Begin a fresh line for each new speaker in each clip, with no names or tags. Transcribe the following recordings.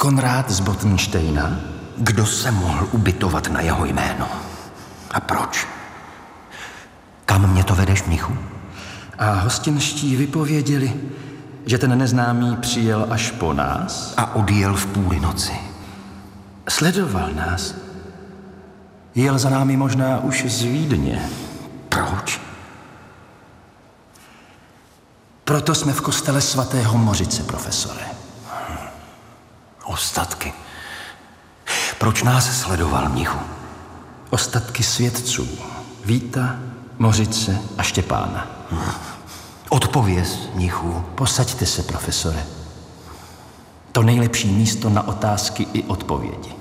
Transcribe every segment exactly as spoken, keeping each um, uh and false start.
Konrád z Bottensteina?
Kdo se mohl ubytovat na jeho jméno? A proč? Kam mě to vedeš, mnichu?
A hostinští vypověděli, že ten neznámý přijel až po nás?
A odjel v půli noci.
Sledoval nás. Jel za námi možná už z Vídně.
Proč?
Proto jsme v kostele svatého Mořice, profesore.
Ostatky. Proč nás sledoval, mnichu?
Ostatky svědců. Víta, Mořice a Štěpána.
Hm. Odpověz, mnichu.
Posaďte se, profesore. To nejlepší místo na otázky i odpovědi.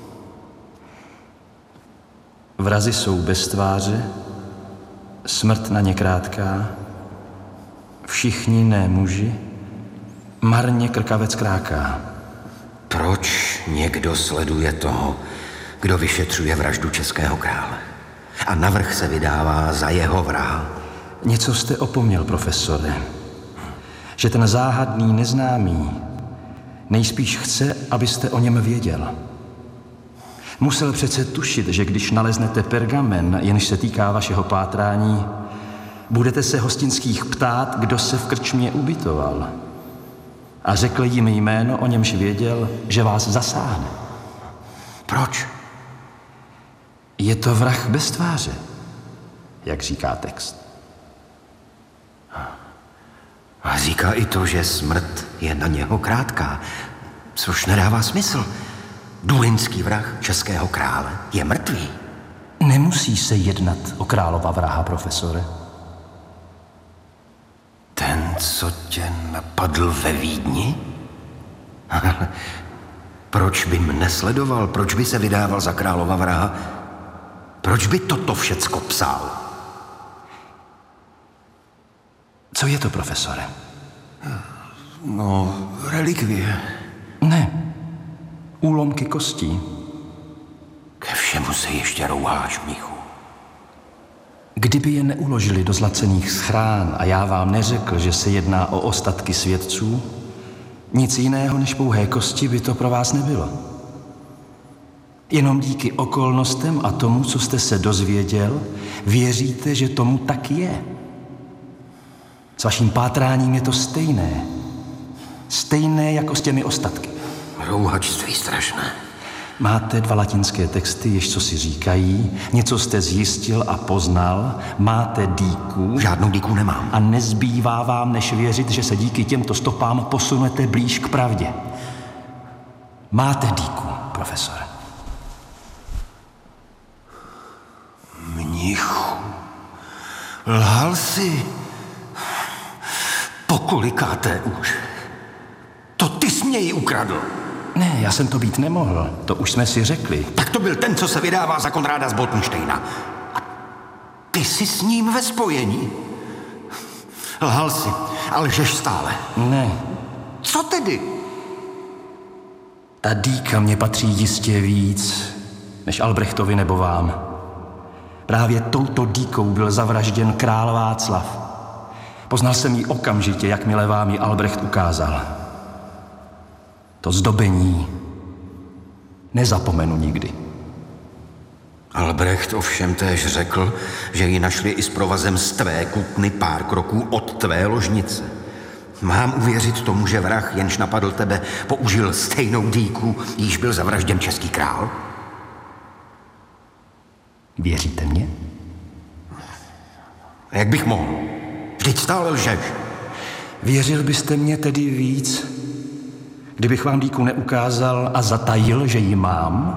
Vrazy jsou bez tváře, smrt na ně krátká, všichni ne muži, marně krkavec kráká.
Proč někdo sleduje toho, kdo vyšetřuje vraždu českého krále a navrch se vydává za jeho vraha?
Něco jste opomněl, profesore. Že ten záhadný neznámý nejspíš chce, abyste o něm věděl. Musel přece tušit, že když naleznete pergamen, jenž se týká vašeho pátrání, budete se hostinských ptát, kdo se v krčmě ubytoval. A řekl jim jméno, o němž věděl, že vás zasáhne.
Proč?
Je to vrah bez tváře, jak říká text.
A říká i to, že smrt je na něho krátká, což nedává smysl. Důlinský vrah českého krále je mrtvý.
Nemusí se jednat o králova vraha, profesore.
Ten, co tě napadl ve Vídni? Proč by mne sledoval? Proč by se vydával za králova vraha? Proč by toto všecko psal?
Co je to, profesore?
No, relikvie.
Ne, úlomky kostí.
Ke všemu se ještě rouháš, mnichu.
Kdyby je neuložili do zlacených schrán a já vám neřekl, že se jedná o ostatky svědců, nic jiného než pouhé kosti by to pro vás nebylo. Jenom díky okolnostem a tomu, co jste se dozvěděl, věříte, že tomu tak je. S vaším pátráním je to stejné. Stejné jako s těmi ostatky.
Rouhačství strašné.
Máte dva latinské texty, jež co si říkají, něco jste zjistil a poznal, máte dýku.
Žádnou dýku nemám.
A nezbývá vám, než věřit, že se díky těmto stopám posunete blíž k pravdě. Máte dýku, profesore.
Mnichu, lhal jsi. Pokolikáté už. To ty jsi mě ji ukradl.
Ne, já jsem to být nemohl. To už jsme si řekli.
Tak to byl ten, co se vydává za Konráda z Bottensteina. A ty jsi s ním ve spojení. Lhal jsi, ale lžeš stále.
Ne.
Co tedy?
Ta dýka mě patří jistě víc, než Albrechtovi nebo vám. Právě touto dýkou byl zavražděn král Václav. Poznal jsem ji okamžitě, jakmile vám ji Albrecht ukázal. To zdobení nezapomenu nikdy.
Albrecht ovšem též řekl, že ji našli i s provazem z tvé kutny pár kroků od tvé ložnice. Mám uvěřit tomu, že vrah, jenž napadl tebe, použil stejnou dýku, jíž byl zavražděn český král?
Věříte mě?
Jak bych mohl? Vždyť stále lžeš.
Věřil byste mě tedy víc, kdybych vám dýku neukázal a zatajil, že ji mám?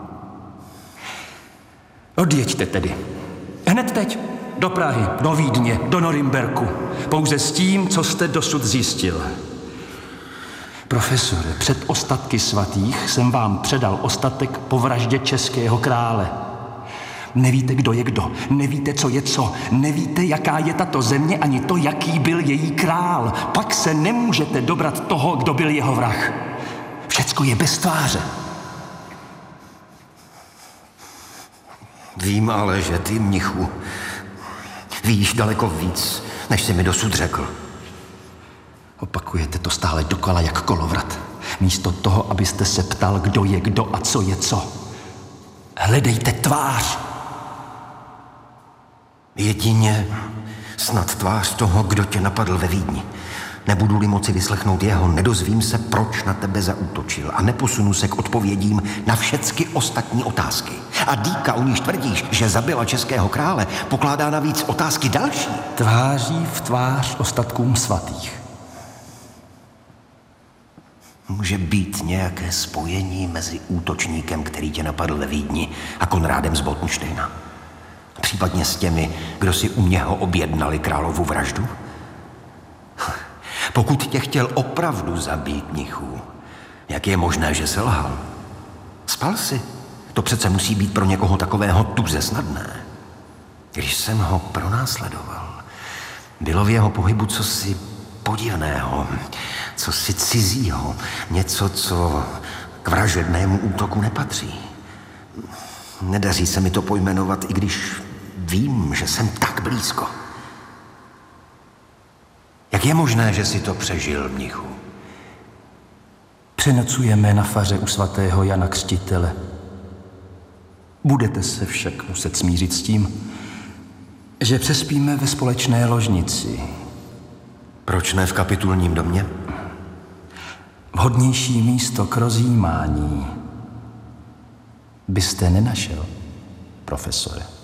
Odjeďte tedy. Hned teď. Do Prahy, do Vídně, do Norimberku. Pouze s tím, co jste dosud zjistil. Profesore, před ostatky svatých jsem vám předal ostatek po vraždě českého krále. Nevíte, kdo je kdo, nevíte, co je co, nevíte, jaká je tato země, ani to, jaký byl její král. Pak se nemůžete dobrat toho, kdo byl jeho vrah. Všecko je bez tváře.
Vím ale, že ty, mnichu, víš daleko víc, než jsi mi dosud řekl.
Opakujete to stále dokola jak kolovrat. Místo toho, abyste se ptal, kdo je kdo a co je co. Hledejte tvář.
Jedině snad tvář toho, kdo tě napadl ve Vídni. Nebudu-li moci vyslechnout jeho, nedozvím se, proč na tebe zaútočil a neposunu se k odpovědím na všechny ostatní otázky. A dýka, o níž tvrdíš, že zabila českého krále, pokládá navíc otázky další.
Tváří v tvář ostatkům svatých.
Může být nějaké spojení mezi útočníkem, který tě napadl ve Vídni, a Konrádem z Botenštejna? Případně s těmi, kdo si u něho objednali královu vraždu? Pokud tě chtěl opravdu zabít, mnichu, jak je možné, že selhal? Spal si? To přece musí být pro někoho takového tuze snadné. Když jsem ho pronásledoval, bylo v jeho pohybu cosi podivného, cosi cizího, něco, co k vražednému útoku nepatří. Nedaří se mi to pojmenovat, i když vím, že jsem tak blízko. Jak je možné, že si to přežil, mnichu?
Přenocujeme na faře u svatého Jana Křtitele. Budete se však muset smířit s tím, že přespíme ve společné ložnici.
Proč ne v kapitulním domě?
Vhodnější místo k rozjímání byste nenašel, profesore.